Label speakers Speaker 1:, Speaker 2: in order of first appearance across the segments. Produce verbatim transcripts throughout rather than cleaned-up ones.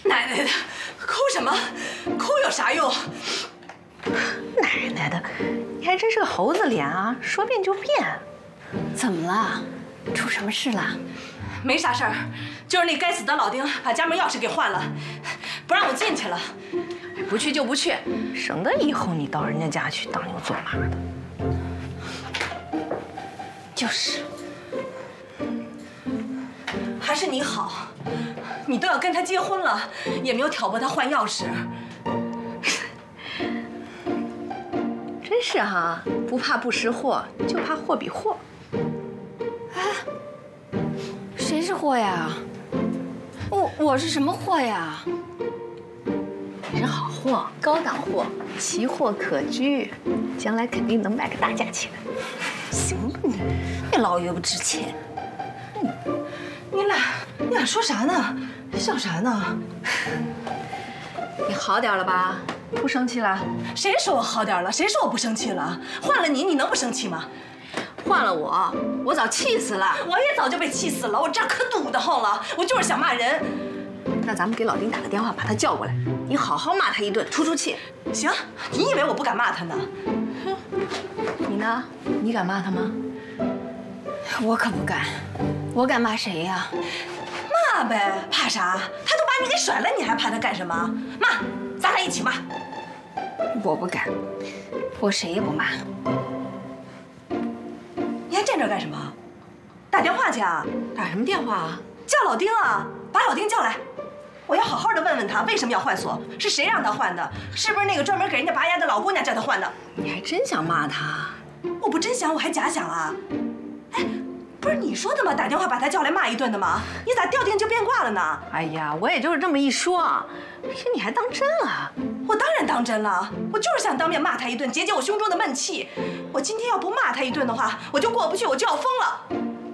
Speaker 1: 奶奶的，哭什么？哭有啥用？
Speaker 2: 奶奶的，你还真是个猴子脸啊，说变就变。
Speaker 3: 怎么了？出什么事了？
Speaker 1: 没啥事儿，就是那该死的老丁把家门钥匙给换了，不让我进去了。不去就不去，
Speaker 2: 省得以后你到人家家去当牛做马的。
Speaker 3: 就是，
Speaker 1: 还是你好，你都要跟他结婚了，也没有挑拨他换钥匙。
Speaker 2: 真是哈，不怕不识货，就怕货比货。
Speaker 3: 哎，谁是货呀？我我是什么货呀？
Speaker 2: 你是好货，高档货，奇货可居，将来肯定能卖个大价钱。
Speaker 3: 行吧你，越老越不值钱。
Speaker 1: 嗯，你俩你俩说啥呢？笑啥呢？
Speaker 2: 你好点了吧？不生气了？
Speaker 1: 谁说我好点了？谁说我不生气了？换了你，你能不生气吗？
Speaker 2: 换了我，我早气死了。
Speaker 1: 我也早就被气死了，我这儿可堵得慌了，我就是想骂人。
Speaker 2: 那咱们给老丁打个电话，把他叫过来，你好好骂他一顿，出出气。
Speaker 1: 行，你以为我不敢骂他呢？
Speaker 2: 哼，你呢？你敢骂他吗？
Speaker 3: 我可不敢，我敢骂谁呀？
Speaker 1: 骂呗，怕啥？他都把你给甩了，你还怕他干什么？骂，咱俩一起骂。
Speaker 3: 我不敢，我谁也不骂。
Speaker 1: 你还站这干什么？打电话去啊？
Speaker 2: 打什么电话啊？
Speaker 1: 叫老丁啊！把老丁叫来，我要好好的问问他为什么要换锁，是谁让他换的？是不是那个专门给人家拔牙的老姑娘叫他换的？
Speaker 2: 你还真想骂他？
Speaker 1: 我不真想，我还假想啊！哎，不是你说的吗？打电话把他叫来骂一顿的吗？你咋调定就变卦了呢？
Speaker 2: 哎呀，我也就是这么一说，这你还当真了？
Speaker 1: 我当然当真了，我就是想当面骂他一顿，解解我胸中的闷气。我今天要不骂他一顿的话，我就过不去，我就要疯了。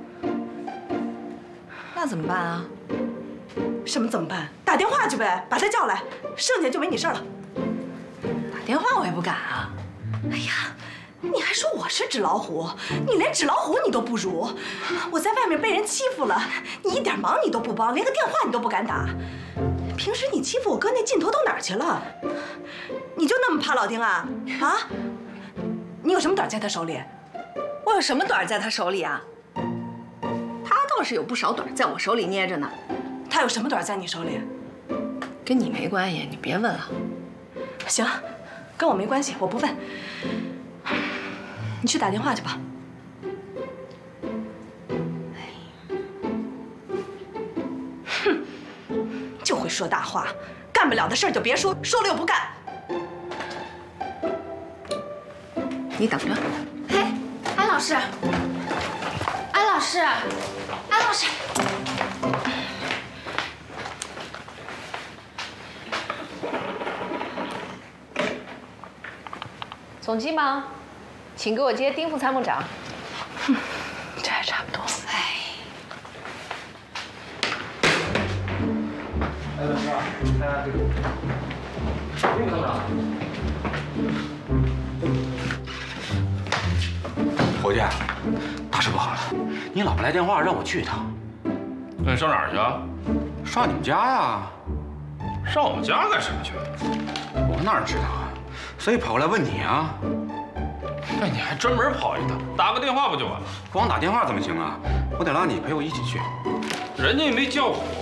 Speaker 2: 那怎么办啊？
Speaker 1: 什么怎么办？打电话去呗，把他叫来，剩下就没你事儿了。
Speaker 2: 打电话我也不敢啊。
Speaker 1: 哎呀，你还说我是纸老虎？你连纸老虎你都不如。我在外面被人欺负了，你一点忙你都不帮，连个电话你都不敢打。平时你欺负我哥那劲头都哪儿去了？你就那么怕老丁啊？啊？你有什么短在他手里？
Speaker 2: 我有什么短在他手里啊？他倒是有不少短在我手里捏着呢。
Speaker 1: 他有什么短在你手里？
Speaker 2: 跟你没关系，你别问了。
Speaker 1: 行，跟我没关系，我不问。你去打电话去吧。哼，就会说大话，干不了的事儿就别说，说了又不干。
Speaker 2: 你等着。
Speaker 3: 嘿，安老师，安老师，安老师。
Speaker 2: 总机吗？请给我接丁副参谋长。
Speaker 1: 哼，这还差不多。
Speaker 3: 哎。
Speaker 4: 哎，董事长，看这个，丁副参谋长。
Speaker 5: 伙计，大事不好了！你老婆来电话让我去一趟。
Speaker 6: 那你上哪儿去啊？
Speaker 5: 上你们家呀。
Speaker 6: 上我们家干什么去？
Speaker 5: 我哪知道啊？所以跑过来问你啊。
Speaker 6: 那你还专门跑一趟，打个电话不就完了？
Speaker 5: 光打电话怎么行啊？我得拉你陪我一起去。
Speaker 6: 人家也没叫我，